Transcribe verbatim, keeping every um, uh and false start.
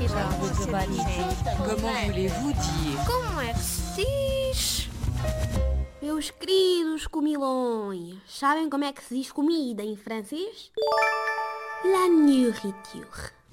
Já vou acabar isto. Comment voulez-vous dire? Como é que se diz? Meus queridos comilões, sabem como é que se diz comida em francês? La nourriture.